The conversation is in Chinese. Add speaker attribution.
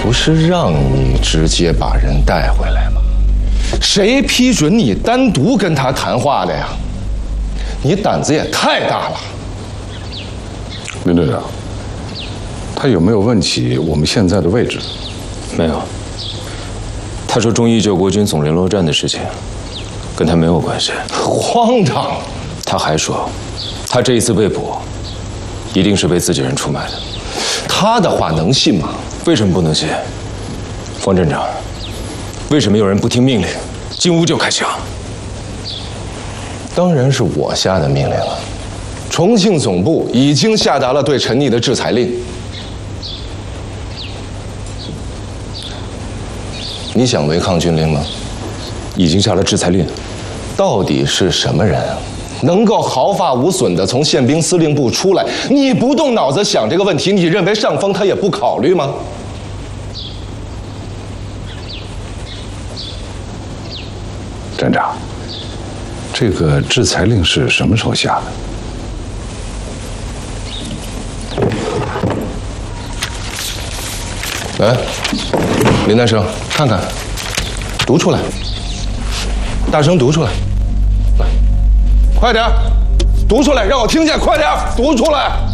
Speaker 1: 不是让你直接把人带回来吗？谁批准你单独跟他谈话的呀？你胆子也太大了。
Speaker 2: 林队长，他有没有问起我们现在的位置？
Speaker 3: 没有。他说忠义救国军总联络站的事情跟他没有关系。
Speaker 1: 荒唐！
Speaker 3: 他还说，他这一次被捕，一定是被自己人出卖的。
Speaker 1: 他的话能信吗？
Speaker 3: 为什么不能信？方镇长，为什么有人不听命令，进屋就开枪？
Speaker 1: 当然是我下的命令了。重庆总部已经下达了对陈毅的制裁令。你想违抗军令吗？
Speaker 3: 已经下了制裁令。
Speaker 1: 到底是什么人能够毫发无损地从宪兵司令部出来？你不动脑子想这个问题，你认为上峰他也不考虑吗？
Speaker 2: 站长，这个制裁令是什么时候下的？
Speaker 1: 来，林大生，看看，读出来，大声读出来，来，快点，读出来，让我听见，快点，读出来。